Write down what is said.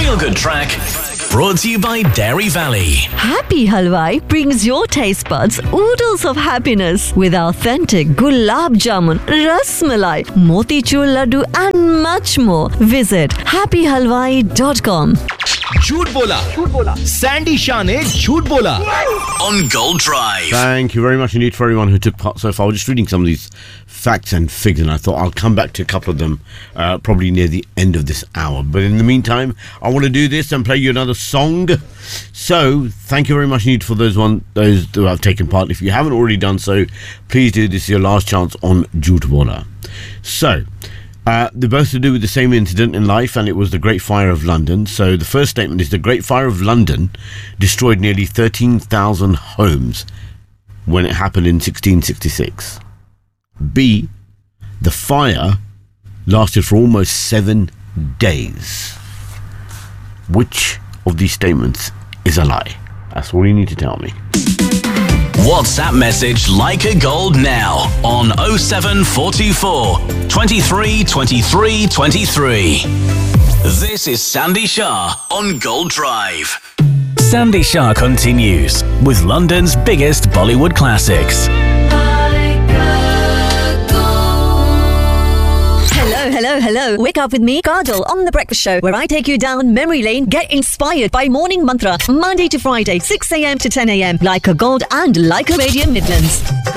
feel-good track brought to you by Dairy Valley. Happy Halwai brings your taste buds oodles of happiness with authentic gulab jamun, ras malai, motichur laddu and much more. Visit happyhalwai.com. झूठ बोला Sandy Shah ने झूठ बोला On Gold Drive. Thank you very much indeed for everyone who took part so far. We're just reading some of these facts and figures, and I thought I'll come back to a couple of them probably near the end of this hour. But in the meantime, I want to do this and play you another song. So, thank you very much indeed for those who have taken part. If you haven't already done so, please do. This is your last chance on Jhoot Bola. So, they're both to do with the same incident in life, and it was the Great Fire of London. So the first statement is the Great Fire of London destroyed nearly 13,000 homes when it happened in 1666. B, the fire lasted for almost 7 days. Which of these statements is a lie? That's all you need to tell me. WhatsApp message Like a Gold now on 07424 23 23 23. This is Sandy Shah on Gold Drive. Sandy Shah continues with London's biggest Bollywood classics. Hello. Wake up with me, Kajal, on The Breakfast Show, where I take you down memory lane, get inspired by Morning Mantra, Monday to Friday, 6 a.m. to 10 a.m. Like a Gold and Like a Radio Midlands.